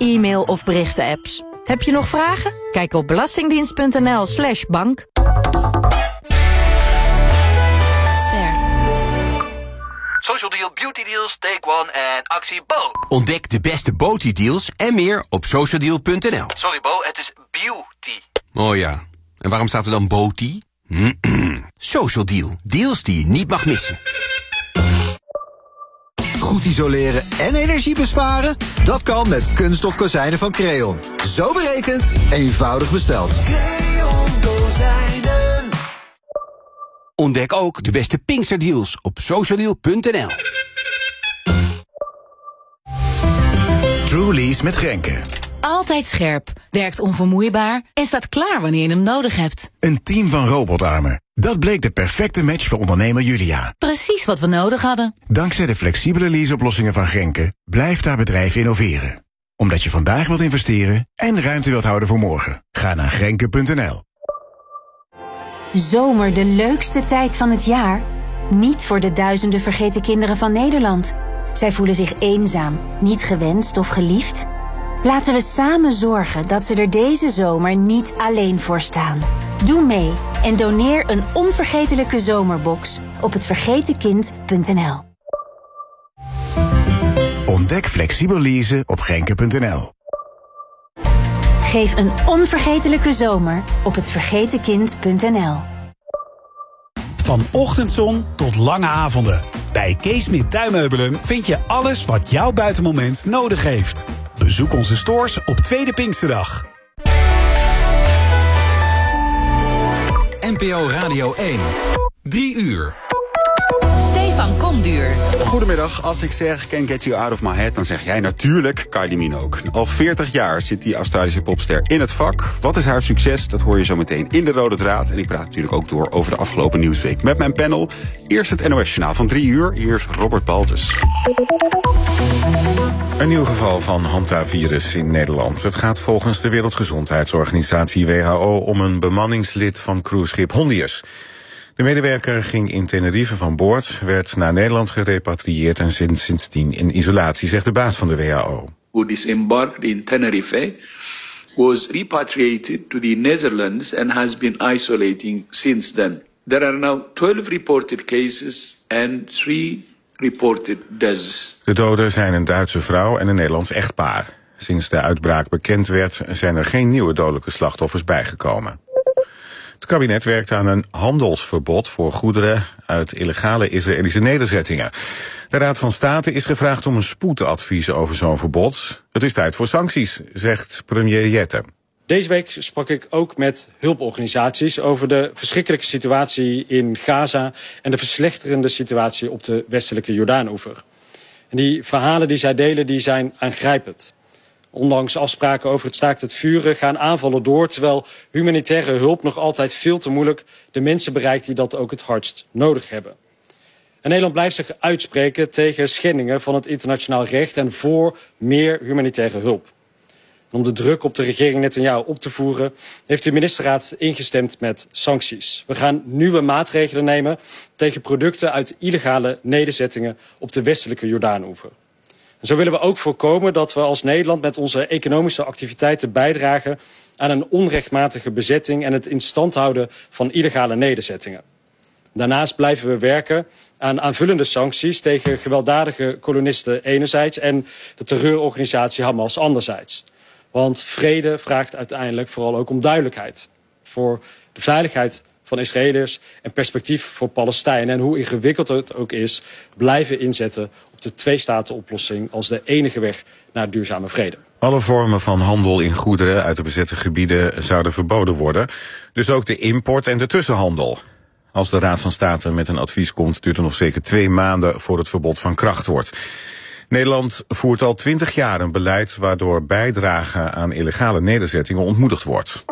e-mail of berichten-apps. Heb je nog vragen? Kijk op belastingdienst.nl/bank. Social Deal, Beauty Deals, Take One en Actie Bo. Ontdek de beste Beauty-deals en meer op socialdeal.nl. Sorry Bo, het is beauty. Oh ja, en waarom staat er dan Beauty? Social Deal, deals die je niet mag missen. Goed isoleren en energie besparen? Dat kan met kunststof kozijnen van Creon. Zo berekend, eenvoudig besteld. Creon kozijnen. Ontdek ook de beste Pinksterdeals op socialdeal.nl. Truly's met Grenke. Altijd scherp, werkt onvermoeibaar en staat klaar wanneer je hem nodig hebt. Een team van robotarmen. Dat bleek de perfecte match voor ondernemer Julia. Precies wat we nodig hadden. Dankzij de flexibele leaseoplossingen van Grenke blijft haar bedrijf innoveren. Omdat je vandaag wilt investeren en ruimte wilt houden voor morgen. Ga naar grenke.nl. Zomer de leukste tijd van het jaar? Niet voor de duizenden vergeten kinderen van Nederland. Zij voelen zich eenzaam, niet gewenst of geliefd. Laten we samen zorgen dat ze er deze zomer niet alleen voor staan. Doe mee en doneer een onvergetelijke zomerbox op hetvergetenkind.nl. Ontdek flexibel leasen op grenke.nl. Geef een onvergetelijke zomer op hetvergetenkind.nl. Van ochtendzon tot lange avonden. Bij Kees Smit Tuinmeubelen vind je alles wat jouw buitenmoment nodig heeft. Bezoek onze stores op Tweede Pinksterdag. NPO Radio 1. 3 uur. Stefan Komduur. Goedemiddag, als ik zeg Can't Get You Out of My Head, dan zeg jij natuurlijk Kylie Minogue. Al 40 jaar zit die Australische popster in het vak. Wat is haar succes? Dat hoor je zo meteen in de Rode Draad. En ik praat natuurlijk ook door over de afgelopen nieuwsweek met mijn panel. Eerst het NOS-journaal van 3 uur. Eerst Robert Baltus. Een nieuw geval van hantavirus in Nederland. Het gaat volgens de Wereldgezondheidsorganisatie WHO om een bemanningslid van cruiseschip Hondius. De medewerker ging in Tenerife van boord, werd naar Nederland gerepatrieerd en sindsdien in isolatie, zegt de baas van de WHO. Who disembarked in Tenerife was repatriated to the Netherlands and has been isolating since then. There are now 12 reported cases and 3 reported deaths. De doden zijn een Duitse vrouw en een Nederlands echtpaar. Sinds de uitbraak bekend werd, zijn er geen nieuwe dodelijke slachtoffers bijgekomen. Het kabinet werkt aan een handelsverbod voor goederen uit illegale Israëlische nederzettingen. De Raad van State is gevraagd om een spoedadvies over zo'n verbod. Het is tijd voor sancties, zegt premier Jette. Deze week sprak ik ook met hulporganisaties over de verschrikkelijke situatie in Gaza en de verslechterende situatie op de westelijke Jordaanoever. En die verhalen die zij delen, die zijn aangrijpend. Ondanks afspraken over het staakt het vuren gaan aanvallen door, terwijl humanitaire hulp nog altijd veel te moeilijk de mensen bereikt die dat ook het hardst nodig hebben. En Nederland blijft zich uitspreken tegen schendingen van het internationaal recht en voor meer humanitaire hulp. En om de druk op de regering Netanyahu op te voeren, heeft de ministerraad ingestemd met sancties. We gaan nieuwe maatregelen nemen tegen producten uit illegale nederzettingen op de westelijke Jordaanoever. En zo willen we ook voorkomen dat we als Nederland met onze economische activiteiten bijdragen aan een onrechtmatige bezetting en het in stand houden van illegale nederzettingen. Daarnaast blijven we werken aan aanvullende sancties tegen gewelddadige kolonisten enerzijds en de terreurorganisatie Hamas anderzijds. Want vrede vraagt uiteindelijk vooral ook om duidelijkheid voor de veiligheid van Israëliërs en perspectief voor Palestijnen. En hoe ingewikkeld het ook is, blijven inzetten op de twee-staten-oplossing als de enige weg naar duurzame vrede. Alle vormen van handel in goederen uit de bezette gebieden zouden verboden worden. Dus ook de import en de tussenhandel. Als de Raad van State met een advies komt, duurt het nog zeker 2 maanden voor het verbod van kracht wordt. Nederland voert al 20 jaar een beleid waardoor bijdragen aan illegale nederzettingen ontmoedigd wordt.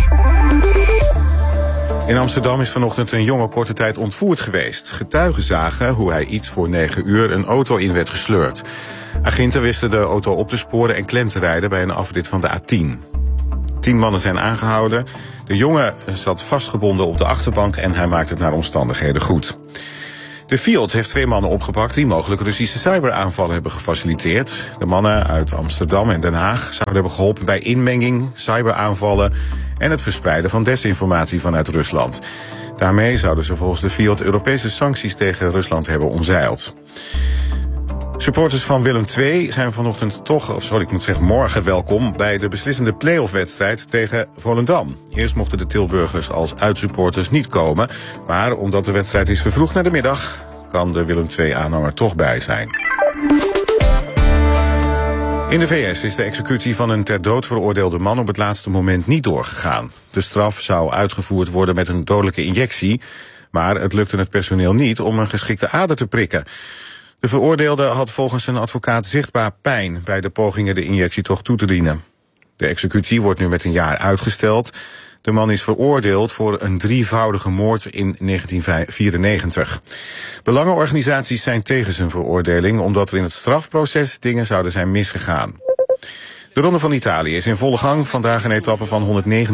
In Amsterdam is vanochtend een jongen korte tijd ontvoerd geweest. Getuigen zagen hoe hij iets voor 9 uur een auto in werd gesleurd. Agenten wisten de auto op te sporen en klem te rijden bij een afrit van de A10. 10 mannen zijn aangehouden. De jongen zat vastgebonden op de achterbank en hij maakt het naar omstandigheden goed. De Fiat heeft 2 mannen opgepakt die mogelijk Russische cyberaanvallen hebben gefaciliteerd. De mannen uit Amsterdam en Den Haag zouden hebben geholpen bij inmenging, cyberaanvallen en het verspreiden van desinformatie vanuit Rusland. Daarmee zouden ze volgens de Fiat Europese sancties tegen Rusland hebben omzeild. Supporters van Willem II zijn morgen welkom bij de beslissende play-off-wedstrijd tegen Volendam. Eerst mochten de Tilburgers als uitsupporters niet komen, maar omdat de wedstrijd is vervroegd naar de middag, kan de Willem II-aanhanger toch bij zijn. In de VS is de executie van een ter dood veroordeelde man op het laatste moment niet doorgegaan. De straf zou uitgevoerd worden met een dodelijke injectie, maar het lukte het personeel niet om een geschikte ader te prikken. De veroordeelde had volgens zijn advocaat zichtbaar pijn bij de pogingen de injectie toch toe te dienen. De executie wordt nu met een jaar uitgesteld. De man is veroordeeld voor een 3-voudige moord in 1994. Belangenorganisaties zijn tegen zijn veroordeling omdat er in het strafproces dingen zouden zijn misgegaan. De Ronde van Italië is in volle gang. Vandaag een etappe van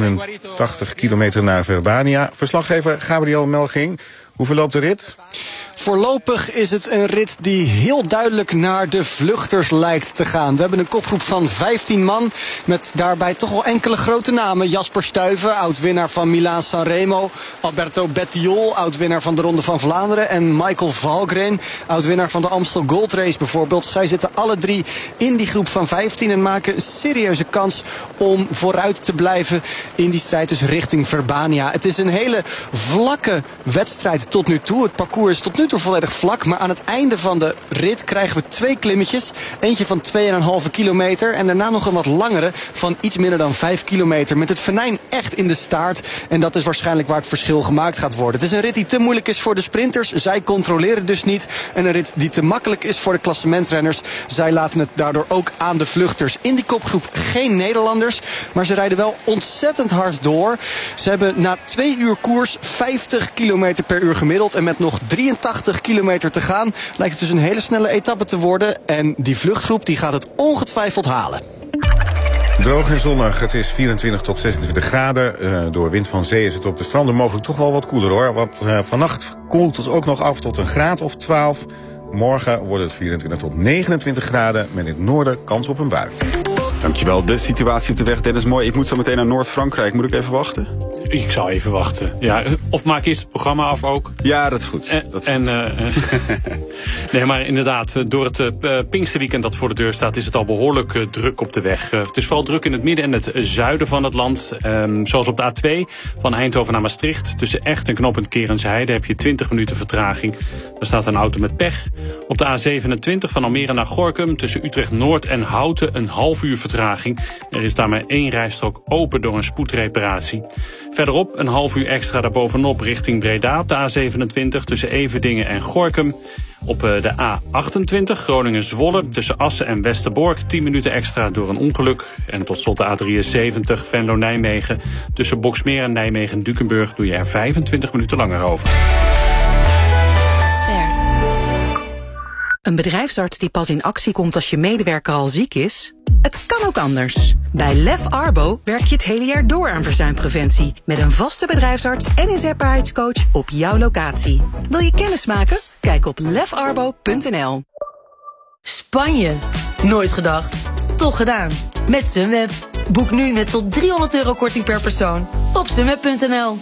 189 kilometer naar Verbania. Verslaggever Gabriel Melching. Hoe verloopt de rit? Voorlopig is het een rit die heel duidelijk naar de vluchters lijkt te gaan. We hebben een kopgroep van 15 man met daarbij toch wel enkele grote namen. Jasper Stuyven, oud-winnaar van Milaan-Sanremo. Alberto Bettiol, oud-winnaar van de Ronde van Vlaanderen. En Michael Valgren, oud-winnaar van de Amstel Gold Race bijvoorbeeld. Zij zitten alle 3 in die groep van 15 en maken een serieuze kans om vooruit te blijven in die strijd dus richting Verbania. Het is een hele vlakke wedstrijd tot nu toe. Het parcours is tot nu toe volledig vlak, maar aan het einde van de rit krijgen we 2 klimmetjes. Eentje van 2,5 kilometer en daarna nog een wat langere van iets minder dan 5 kilometer. Met het venijn echt in de staart. En dat is waarschijnlijk waar het verschil gemaakt gaat worden. Het is een rit die te moeilijk is voor de sprinters. Zij controleren dus niet. En een rit die te makkelijk is voor de klassementsrenners. Zij laten het daardoor ook aan de vluchters. In die kopgroep geen Nederlanders, maar ze rijden wel ontzettend hard door. Ze hebben na 2 uur koers 50 kilometer per uur gemiddeld. En met nog 83 kilometer te gaan lijkt het dus een hele snelle etappe te worden. En die vluchtgroep die gaat het ongetwijfeld halen. Droog en zonnig. Het is 24 tot 26 graden. Door wind van zee is het op de stranden mogelijk toch wel wat koeler hoor. Want vannacht koelt het ook nog af tot een graad of 12. Morgen wordt het 24 tot 29 graden. Met in het noorden kans op een bui. Dankjewel. De situatie op de weg, Dennis, mooi. Ik moet zo meteen naar Noord-Frankrijk. Moet ik even wachten? Ik zou even wachten. Ja, of maak eerst het programma af ook. Ja, dat is goed. Nee, maar inderdaad, door het Pinksterweekend dat voor de deur staat, is het al behoorlijk druk op de weg. Het is vooral druk in het midden en het zuiden van het land. Zoals op de A2 van Eindhoven naar Maastricht. Tussen Echt en knooppunt Kerensheide heb je 20 minuten vertraging. Er staat een auto met pech. Op de A27 van Almere naar Gorinchem tussen Utrecht Noord en Houten een half uur vertraging. Er is daarmee 1 rijstrook open door een spoedreparatie. Verderop een half uur extra daarbovenop richting Breda op de A27 tussen Everdingen en Gorinchem. Op de A28 Groningen-Zwolle tussen Assen en Westerbork 10 minuten extra door een ongeluk. En tot slot de A73 Venlo-Nijmegen tussen Boksmeer en Nijmegen-Dukenburg doe je er 25 minuten langer over. Een bedrijfsarts die pas in actie komt als je medewerker al ziek is? Het kan ook anders. Bij Lef Arbo werk je het hele jaar door aan verzuimpreventie. Met een vaste bedrijfsarts en inzetbaarheidscoach op jouw locatie. Wil je kennis maken? Kijk op lefarbo.nl. Spanje. Nooit gedacht. Toch gedaan. Met Sunweb. Boek nu met tot €300 korting per persoon op sunweb.nl.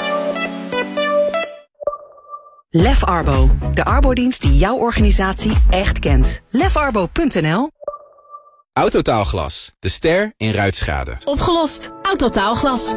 Lef Arbo, de arbodienst die jouw organisatie echt kent. Lefarbo.nl. Autotaalglas, de ster in ruitschade. Opgelost. Autotaalglas.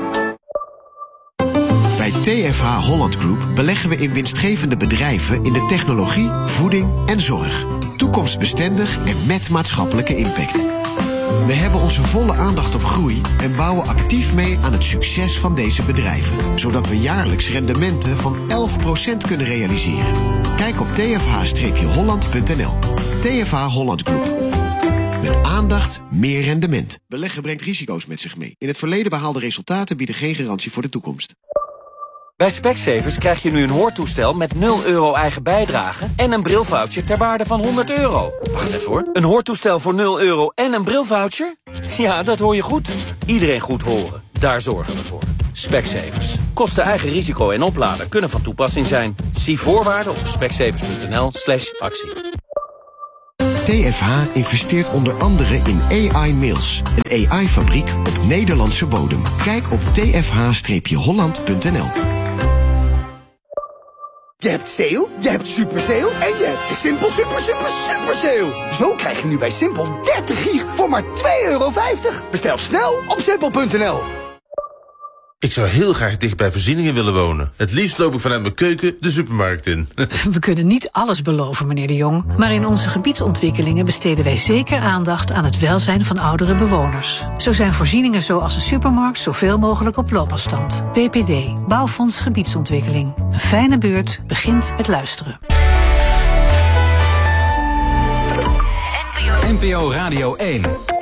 Bij TFH Holland Group beleggen we in winstgevende bedrijven in de technologie, voeding en zorg. Toekomstbestendig en met maatschappelijke impact. We hebben onze volle aandacht op groei en bouwen actief mee aan het succes van deze bedrijven. Zodat we jaarlijks rendementen van 11% kunnen realiseren. Kijk op tfh-holland.nl. TFH Holland Group. Met aandacht, meer rendement. Beleggen brengt risico's met zich mee. In het verleden behaalde resultaten bieden geen garantie voor de toekomst. Bij Specsavers krijg je nu een hoortoestel met €0 eigen bijdrage en een brilvoucher ter waarde van €100. Wacht even hoor. Een hoortoestel voor €0 en een brilvoucher? Ja, dat hoor je goed. Iedereen goed horen. Daar zorgen we voor. Specsavers. Kosten, eigen risico en oplader kunnen van toepassing zijn. Zie voorwaarden op specsavers.nl/actie. TFH investeert onder andere in AI Mills, een AI-fabriek op Nederlandse bodem. Kijk op tfh-holland.nl. Je hebt sale, je hebt super sale en je hebt de Simpel super sale. Zo krijg je nu bij Simpel 30 gig voor maar €2,50. Bestel snel op simpel.nl. Ik zou heel graag dicht bij voorzieningen willen wonen. Het liefst loop ik vanuit mijn keuken de supermarkt in. We kunnen niet alles beloven, meneer De Jong. Maar in onze gebiedsontwikkelingen besteden wij zeker aandacht aan het welzijn van oudere bewoners. Zo zijn voorzieningen zoals een supermarkt zoveel mogelijk op loopafstand. BPD, Bouwfonds Gebiedsontwikkeling. Een fijne buurt begint met luisteren. NPO Radio 1.